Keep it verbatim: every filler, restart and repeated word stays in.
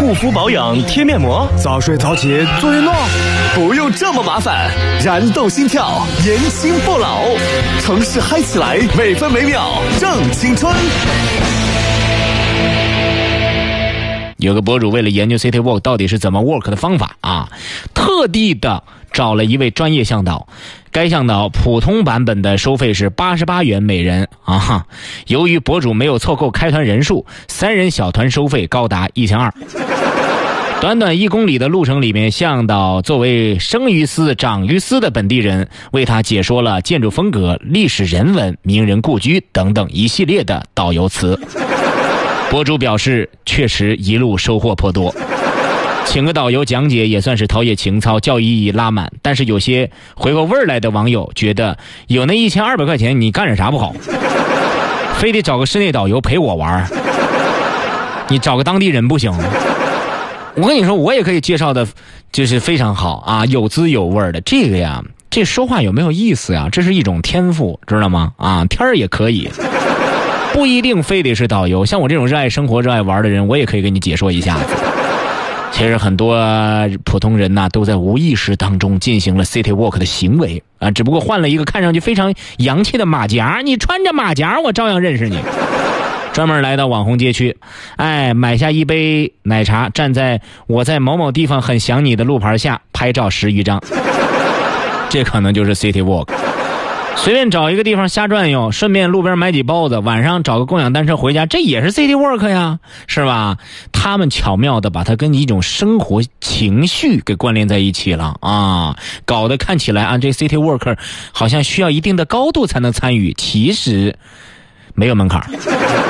护肤保养贴面膜， 早睡早起做运动， 不用这么麻烦，燃动心跳，年轻不老，城市嗨起来，每分每秒正青春。 有个博主为了研究 City Walk 到底是怎么 work 的方法啊，特地的找了一位专业向导。该向导普通版本的收费是八十八元每人啊。由于博主没有凑够开团人数，三人小团收费高达一千二。短短一公里的路程里面，向导作为生于斯长于斯的本地人，为他解说了建筑风格、历史人文、名人故居等等一系列的导游词。博主表示，确实一路收获颇多。请个导游讲解也算是陶冶情操，教育意义拉满。但是有些回过味儿来的网友觉得，有那一千二百块钱，你干点啥不好？非得找个室内导游陪我玩，你找个当地人不行？我跟你说，我也可以介绍的，就是非常好啊，有滋有味的。这个呀，这说话有没有意思呀？这是一种天赋，知道吗？啊，天儿也可以。不一定非得是导游，像我这种热爱生活热爱玩的人，我也可以给你解说一下子。其实很多普通人呐、啊，都在无意识当中进行了 City Walk 的行为啊，只不过换了一个看上去非常洋气的马甲，你穿着马甲我照样认识你。专门来到网红街区，哎，买下一杯奶茶，站在我在某某地方很想你的路牌下拍照十余张，这可能就是 City Walk。随便找一个地方瞎转悠，顺便路边买几包子，晚上找个共享单车回家，这也是 City Walk 呀，是吧？他们巧妙的把它跟一种生活情绪给关联在一起了啊，搞得看起来啊，这 City Walk 好像需要一定的高度才能参与，其实没有门槛。